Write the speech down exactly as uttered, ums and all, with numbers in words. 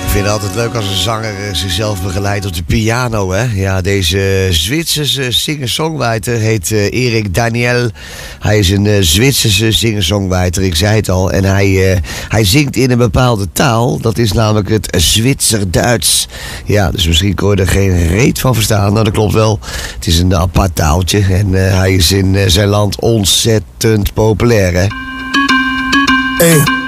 Ik vind het altijd leuk als een zanger eh, zichzelf begeleidt op de piano, hè. Ja, deze Zwitserse singer-songwriter heet uh, Erik Daniel. Hij is een uh, Zwitserse singer-songwriter, ik zei het al. En hij, uh, hij zingt in een bepaalde taal, dat is namelijk het Zwitser-Duits. Ja, dus misschien kon je er geen reet van verstaan. Nou, dat klopt wel. Het is een apart taaltje en uh, hij is in uh, zijn land ontzettend populair, hè. Hey.